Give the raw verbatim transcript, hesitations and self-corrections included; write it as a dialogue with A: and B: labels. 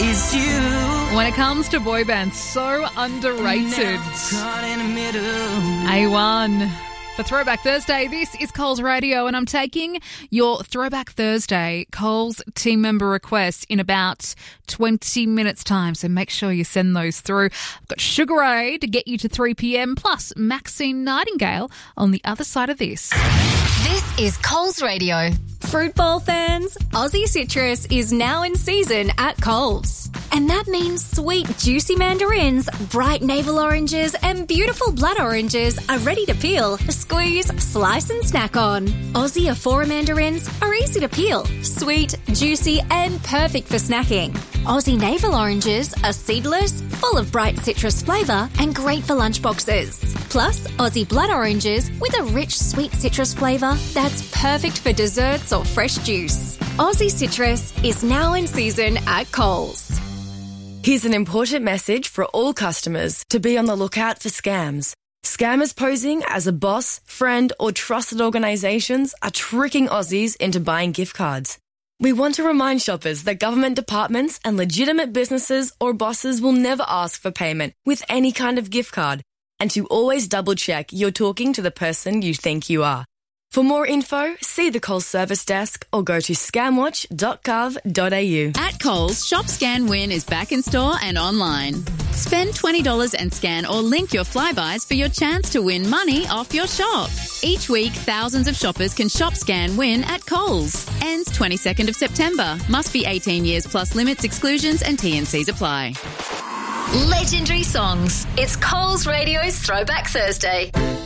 A: is you.
B: When it comes to boy bands, so underrated.
A: Caught in the middle.
B: A one. For Throwback Thursday, this is Coles Radio, and I'm taking your Throwback Thursday Coles team member requests in about twenty minutes' time, so make sure you send those through. I've got Sugar Ray to get you to three p.m, plus Maxine Nightingale on the other side of this.
C: This is Coles Radio.
D: Fruit bowl fans, Aussie Citrus is now in season at Coles. And that means sweet, juicy mandarins, bright navel oranges, and beautiful blood oranges are ready to peel, squeeze, slice, and snack on. Aussie Afora mandarins are easy to peel, sweet, juicy, and perfect for snacking. Aussie navel oranges are seedless, full of bright citrus flavour, and great for lunchboxes. Plus, Aussie blood oranges with a rich, sweet citrus flavour that's perfect for desserts or fresh juice. Aussie Citrus is now in season at Coles.
E: Here's an important message for all customers to be on the lookout for scams. Scammers posing as a boss, friend, or trusted organisations are tricking Aussies into buying gift cards. We want to remind shoppers that government departments and legitimate businesses or bosses will never ask for payment with any kind of gift card, and to always double check you're talking to the person you think you are. For more info, see the Coles service desk or go to scamwatch dot gov dot a u.
F: At Coles, Shop Scan Win is back in store and online. Spend twenty dollars and scan or link your Flybuys for your chance to win money off your shop. Each week, thousands of shoppers can Shop Scan Win at Coles. Ends twenty-second of September. Must be eighteen years plus limits, exclusions and T and Cs apply.
C: Legendary songs. It's Coles Radio's Throwback Thursday.